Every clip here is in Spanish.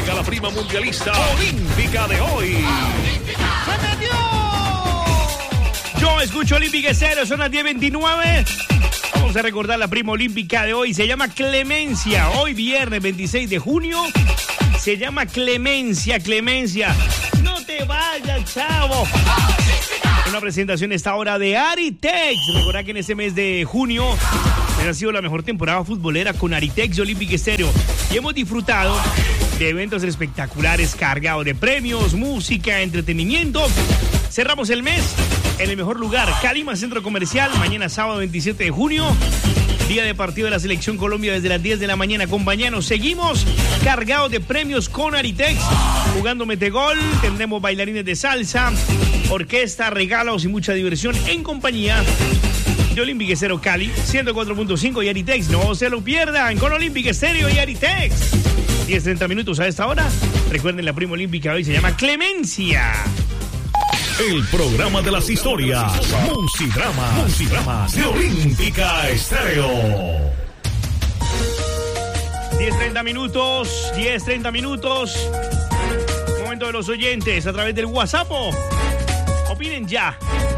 Llega la prima mundialista olímpica de hoy. ¡Se metió! Yo escucho Olímpica Estéreo, son las 10:29. Vamos a recordar la prima olímpica de hoy. Se llama Clemencia. Hoy viernes 26 de junio. Se llama Clemencia. No te vayas, chavo. Una presentación a esta hora de Aritex. Recordad que en este mes de junio ha sido la mejor temporada futbolera con Aritex y Olímpica Estéreo. Y hemos disfrutado de eventos espectaculares cargados de premios, música, entretenimiento. Cerramos el mes en el mejor lugar, Calima Centro Comercial. Mañana sábado 27 de junio, día de partido de la Selección Colombia desde las 10 de la mañana. Compañeros, seguimos cargados de premios con Aritex. Jugando Metegol, tendremos bailarines de salsa, orquesta, regalos y mucha diversión en compañía de Olímpica Estéreo Cali 104.5 y Aritex. No se lo pierdan con Olímpica Estéreo y Aritex. 10:30 minutos a esta hora. Recuerden, la prima olímpica hoy se llama Clemencia. El programa de las historias. Musidramas de Olímpica Estéreo. 10:30 minutos. Momento de los oyentes a través del WhatsApp. Opinen ya.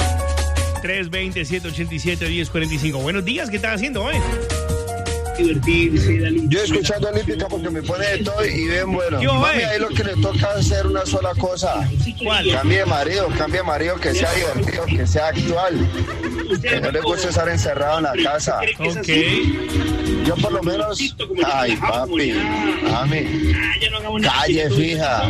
320-787-1045. Buenos días, ¿qué están haciendo hoy? Yo escuchando Olímpica porque me pone de todo y bien bueno. Mami, ahí lo que le toca hacer una sola cosa. ¿Cuál? Cambie de marido, que sea divertido, que sea actual. Que no le guste estar encerrado en la casa. Ok. Yo por lo menos, ay papi, mami, calle fija.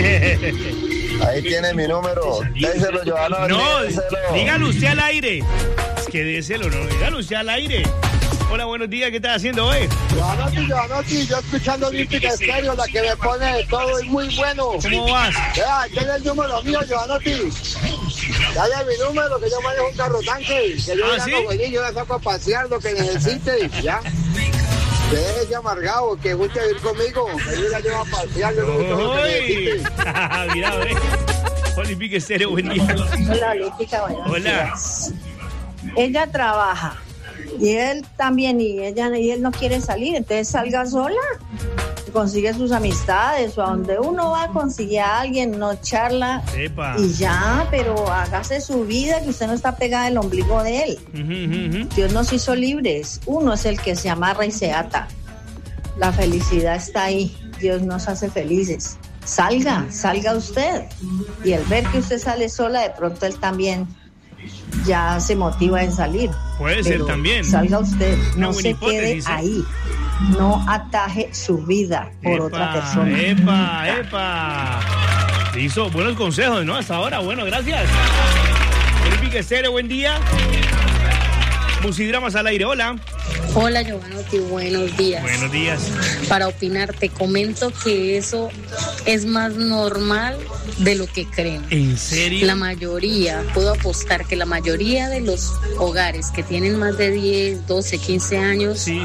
Ahí tiene mi número. Déselo, Johanna. No, déselo. dígalo usted al aire. Es que déselo, no, dígalo usted al aire. Hola, buenos días, ¿qué estás haciendo hoy? Johannotti, yo escuchando Olímpica Estéreo, la que me pone de todo y muy bueno. ¿Cómo vas? Vea, ¿quién es el número mío, Johannotti? Dale mi número, que yo manejo un carro tanque. Que yo ¿sí? yo la saco a pasear lo que necesite, ya. Déjese amargado, que guste ir conmigo. Que yo la llevo a pasear, yo lo que necesite. Mira, Olímpica Estéreo, buen día. Hola, Olímpica, buenos Hola. días. Ella trabaja y él también, y él no quiere salir, entonces salga sola, consigue sus amistades o a donde uno va, consigue a alguien, no charla. Epa. Y ya, pero hágase su vida, que usted no está pegada al ombligo de él. Dios nos hizo libres, uno es el que se amarra y se ata. La felicidad está ahí, Dios nos hace felices. Salga usted, y al ver que usted sale sola, de pronto él también ya se motiva en salir. Puede ser también. Salga usted, Una no buena se quede hipótesis, ahí, no ataje su vida por otra persona. Epa. Hizo buenos consejos, ¿no? Hasta ahora, bueno, gracias. Olímpica Estéreo, buen día. Musidramas al aire, hola. Hola, Giovanotti, buenos días. Buenos días. Para opinar, te comento que eso es más normal de lo que creen. ¿En serio? La mayoría, puedo apostar que la mayoría de los hogares que tienen más de 10, 12, 15 años, Sí.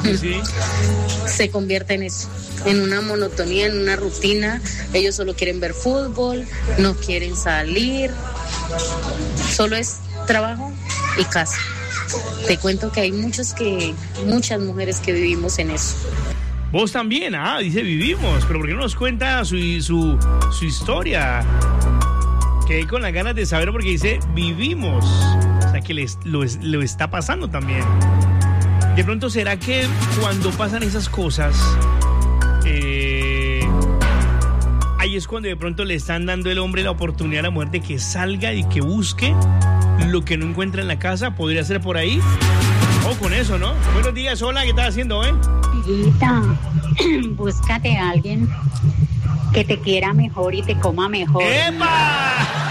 se convierte en eso, en una monotonía, en una rutina. Ellos solo quieren ver fútbol, no quieren salir, solo es trabajo y casa. Te cuento que hay muchas mujeres que vivimos en eso. Vos también, dice vivimos, pero ¿por qué no nos cuenta su historia? Quedé con las ganas de saber porque dice vivimos, o sea que lo está pasando también. De pronto, ¿será que cuando pasan esas cosas, ahí es cuando de pronto le están dando el hombre la oportunidad a la mujer de que salga y que busque lo que no encuentra en la casa? ¿Podría ser por ahí? O con eso, ¿no? Buenos días, hola, ¿qué estás haciendo, Hijita, búscate a alguien que te quiera mejor y te coma mejor. ¡Epa!